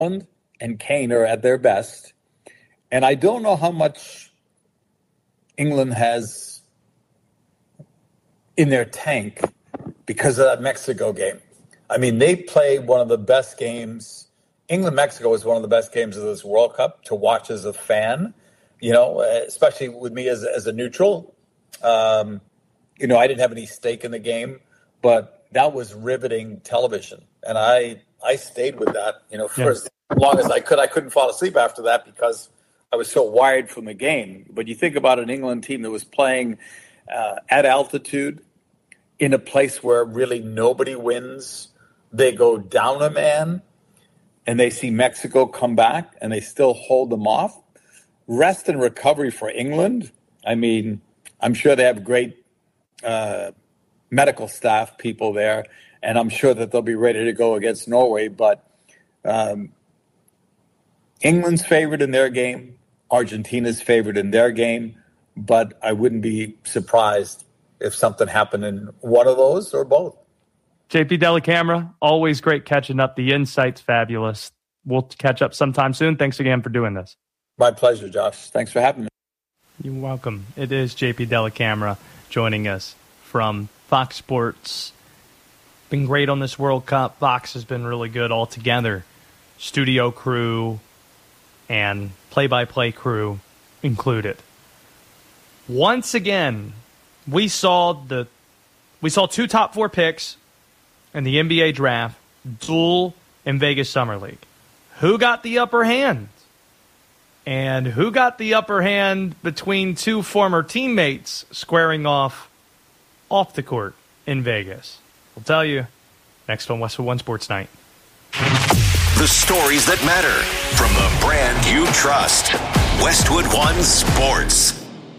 and Kane are at their best. And I don't know how much England has in their tank because of that Mexico game. I mean, they played one of the best games. England-Mexico is one of the best games of this World Cup to watch as a fan, especially with me as a neutral. I didn't have any stake in the game, but that was riveting television. And I stayed with that, for as long as I could. I couldn't fall asleep after that because I was so wired from the game. But you think about an England team that was playing at altitude in a place where really nobody wins. They go down a man and they see Mexico come back and they still hold them off. Rest and recovery for England. I mean, I'm sure they have great medical staff people there, and I'm sure that they'll be ready to go against Norway. But England's favored in their game. Argentina's favored in their game. But I wouldn't be surprised if something happened in one of those or both. JP Dellacamera, always great catching up. The insight's fabulous. We'll catch up sometime soon. Thanks again for doing this. My pleasure, Josh. Thanks for having me. You're welcome. It is JP Dellacamera joining us from Fox Sports. Been great on this World Cup. Fox has been really good altogether. Studio crew and play-by-play crew included. Once again, we saw two top 4 picks in the NBA draft duel in Vegas Summer League. Who got the upper hand? And who got the upper hand between two former teammates squaring off the court in Vegas? We'll tell you next on Westwood One Sports Night. The stories that matter from the brand you trust. Westwood One Sports.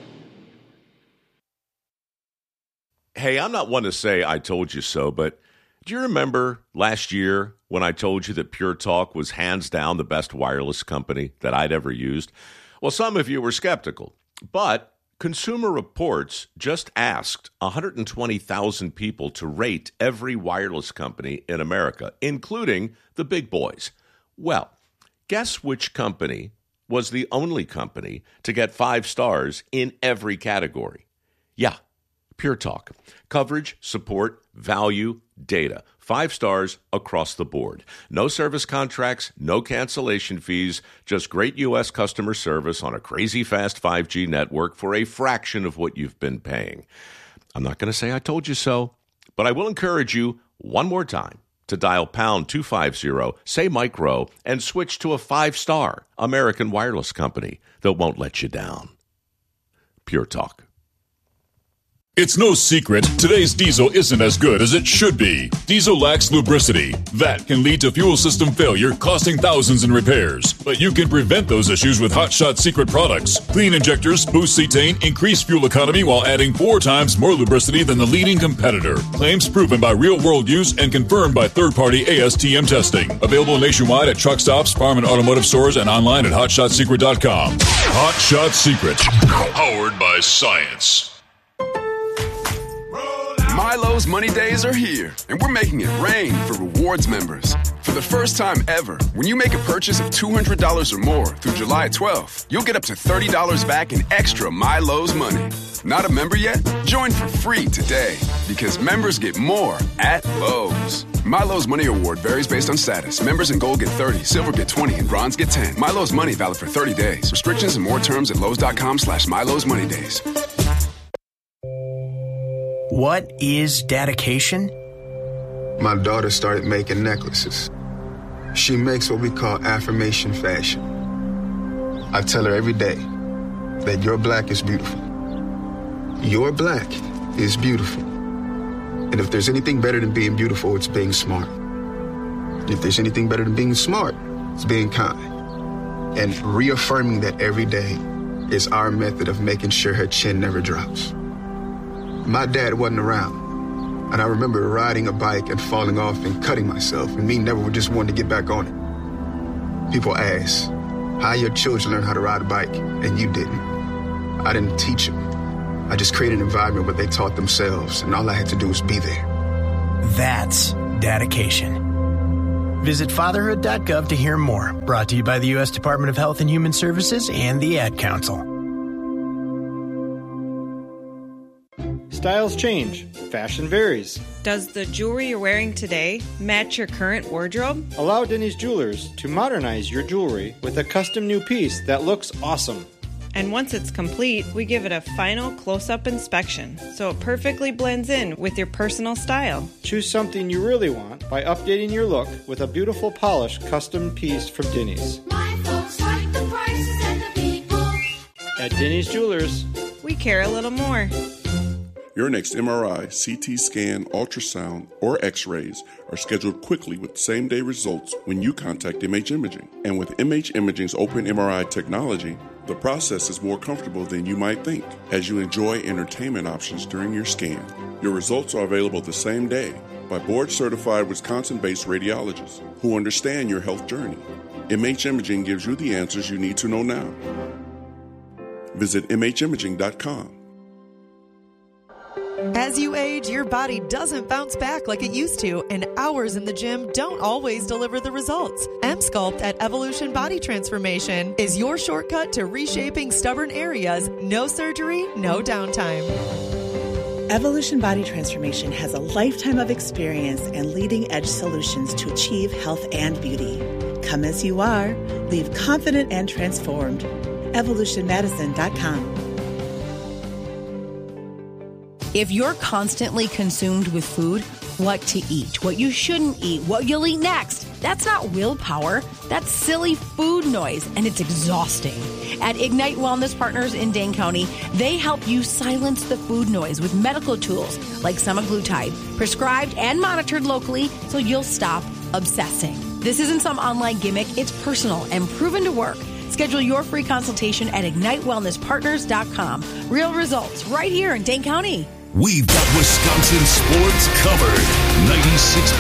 Hey, I'm not one to say I told you so, but do you remember last year when I told you that Pure Talk was hands down the best wireless company that I'd ever used? Well, some of you were skeptical, but Consumer Reports just asked 120,000 people to rate every wireless company in America, including the big boys. Well, guess which company was the only company to get 5 stars in every category? Yeah, Pure Talk. Coverage, support, value, data. 5 stars across the board. No service contracts, no cancellation fees, just great U.S. customer service on a crazy fast 5G network for a fraction of what you've been paying. I'm not going to say I told you so, but I will encourage you one more time to dial pound 250, say micro, and switch to a 5-star American wireless company that won't let you down. Pure Talk. It's no secret, today's diesel isn't as good as it should be. Diesel lacks lubricity. That can lead to fuel system failure, costing thousands in repairs. But you can prevent those issues with Hot Shot Secret products. Clean injectors boost cetane, increase fuel economy while adding 4 times more lubricity than the leading competitor. Claims proven by real-world use and confirmed by third-party ASTM testing. Available nationwide at truck stops, farm and automotive stores, and online at HotShotSecret.com. Hot Shot Secret. Powered by science. Milo's Money Days are here, and we're making it rain for rewards members. For the first time ever, when you make a purchase of $200 or more through July 12th, you'll get up to $30 back in extra Milo's money. Not a member yet? Join for free today, because members get more at Lowe's. Milo's Money Award varies based on status. Members in Gold get 30, Silver get 20, and Bronze get 10. Milo's Money valid for 30 days. Restrictions and more terms at Lowe's.com/Milo's Money Days. What is dedication? My daughter started making necklaces. She makes what we call affirmation fashion. I tell her every day that your black is beautiful. Your black is beautiful. And if there's anything better than being beautiful, it's being smart. If there's anything better than being smart, it's being kind. And reaffirming that every day is our method of making sure her chin never drops. My dad wasn't around, and I remember riding a bike and falling off and cutting myself, and me never just wanted to get back on it. People ask, how your children learn how to ride a bike, and you didn't? I didn't teach them. I just created an environment where they taught themselves, and all I had to do was be there. That's dedication. Visit fatherhood.gov to hear more. Brought to you by the U.S. Department of Health and Human Services and the Ad Council. Styles change. Fashion varies. Does the jewelry you're wearing today match your current wardrobe? Allow Denny's Jewelers to modernize your jewelry with a custom new piece that looks awesome. And once it's complete, we give it a final close-up inspection, so it perfectly blends in with your personal style. Choose something you really want by updating your look with a beautiful polished custom piece from Denny's. My folks like the prices and the people. At Denny's Jewelers, we care a little more. Your next MRI, CT scan, ultrasound, or x-rays are scheduled quickly with same-day results when you contact MH Imaging. And with MH Imaging's open MRI technology, the process is more comfortable than you might think as you enjoy entertainment options during your scan. Your results are available the same day by board-certified Wisconsin-based radiologists who understand your health journey. MH Imaging gives you the answers you need to know now. Visit MHimaging.com. As you age, your body doesn't bounce back like it used to, and hours in the gym don't always deliver the results. M-Sculpt at Evolution Body Transformation is your shortcut to reshaping stubborn areas. No surgery, no downtime. Evolution Body Transformation has a lifetime of experience and leading-edge solutions to achieve health and beauty. Come as you are. Leave confident and transformed. EvolutionMedicine.com. If you're constantly consumed with food, what to eat, what you shouldn't eat, what you'll eat next, that's not willpower. That's silly food noise, and it's exhausting. At Ignite Wellness Partners in Dane County, they help you silence the food noise with medical tools like semaglutide, prescribed and monitored locally so you'll stop obsessing. This isn't some online gimmick. It's personal and proven to work. Schedule your free consultation at IgniteWellnessPartners.com. Real results right here in Dane County. We've got Wisconsin sports covered. 96.9